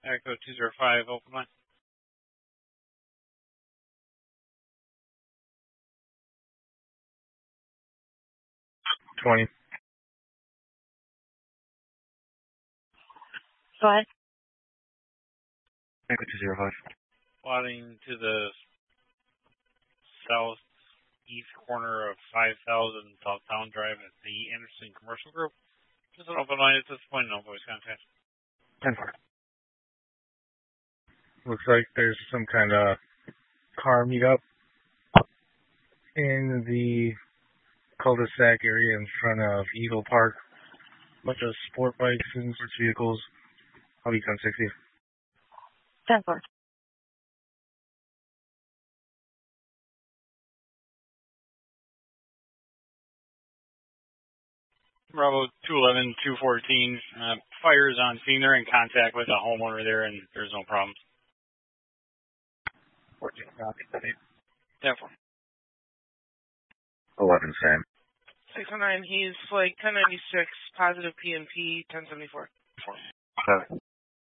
Echo 205, open line. 20. Go ahead. Echo 205. Plotting to the southeast corner of 5000 Southtown Drive at the Anderson Commercial Group. Just an open line at this point, no voice contact. 10-4. Looks like there's some kind of car meetup in the cul-de-sac area in front of Eagle Park. Bunch of sport bikes and sports vehicles. I'll be 1060. 10-4. Bravo 211, 214. Fires on scene. They're in contact with a homeowner there, and there's no problems. 14. 10-4. 11, Sam. 609, he's flight 1096, positive PMP 1074. 7.